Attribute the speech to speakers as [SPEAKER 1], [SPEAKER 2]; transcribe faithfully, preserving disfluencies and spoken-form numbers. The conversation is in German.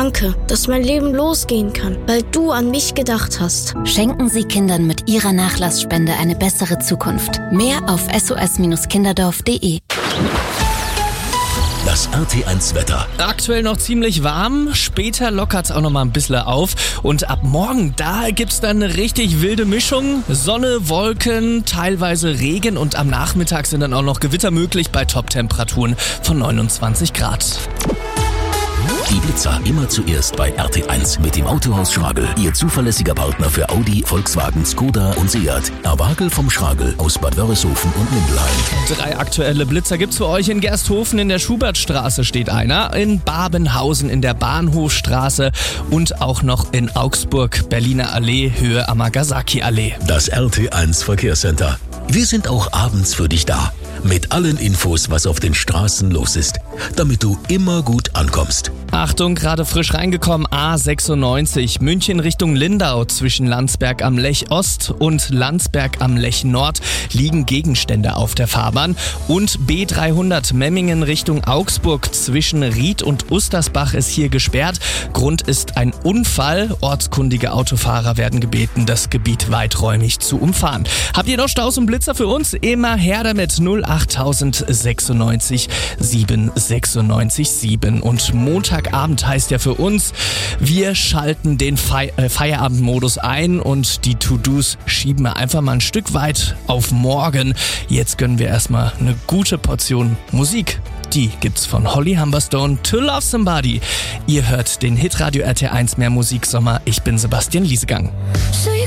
[SPEAKER 1] Danke, dass mein Leben losgehen kann, weil du an mich gedacht hast.
[SPEAKER 2] Schenken Sie Kindern mit Ihrer Nachlassspende eine bessere Zukunft. Mehr auf s o s kinderdorf punkt d e.
[SPEAKER 3] Das R T eins Wetter.
[SPEAKER 4] Aktuell noch ziemlich warm, später lockert es auch noch mal ein bisschen auf und ab morgen, da gibt's dann eine richtig wilde Mischung. Sonne, Wolken, teilweise Regen und am Nachmittag sind dann auch noch Gewitter möglich bei Top-Temperaturen von neunundzwanzig Grad.
[SPEAKER 3] Die Blitzer immer zuerst bei R T eins mit dem Autohaus Schragel. Ihr zuverlässiger Partner für Audi, Volkswagen, Skoda und Seat. Erwagel vom Schragel aus Bad Wörishofen und Mindelheim.
[SPEAKER 4] Drei aktuelle Blitzer gibt's für euch. In Gersthofen in der Schubertstraße steht einer, in Babenhausen in der Bahnhofstraße und auch noch in Augsburg, Berliner Allee, Höhe Amagasaki Allee.
[SPEAKER 3] Das R T eins Verkehrscenter. Wir sind auch abends für dich da. Mit allen Infos, was auf den Straßen los ist, damit du immer gut ankommst.
[SPEAKER 4] Achtung, gerade frisch reingekommen, A sechsundneunzig, München Richtung Lindau. Zwischen Landsberg am Lech Ost und Landsberg am Lech Nord liegen Gegenstände auf der Fahrbahn. Und B dreihundert, Memmingen Richtung Augsburg. Zwischen Ried und Ustersbach ist hier gesperrt. Grund ist ein Unfall. Ortskundige Autofahrer werden gebeten, das Gebiet weiträumig zu umfahren. Habt ihr noch Staus und Blitzer für uns? Immer her damit. null acht sechsundneunzig sieben sechsundneunzig sieben. Und Montagabend heißt ja für uns, wir schalten den Fe- äh, Feierabendmodus ein und die To-Dos schieben wir einfach mal ein Stück weit auf morgen. Jetzt gönnen wir erstmal eine gute Portion Musik. Die gibt's von Holly Humberstone, To Love Somebody. Ihr hört den Hitradio R T eins Mehr Musik Sommer. Ich bin Sebastian Liesegang.